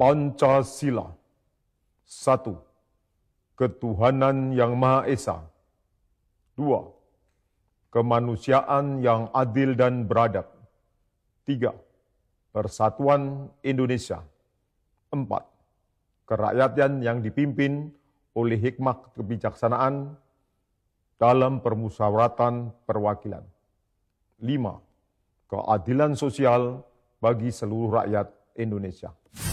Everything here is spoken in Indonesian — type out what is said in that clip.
Pancasila. 1. Ketuhanan yang Maha Esa. 2. Kemanusiaan yang adil dan beradab. 3. Persatuan Indonesia. 4. Kerakyatan yang dipimpin oleh hikmah kebijaksanaan dalam permusyawaratan perwakilan. 5. Keadilan sosial bagi seluruh rakyat Indonesia.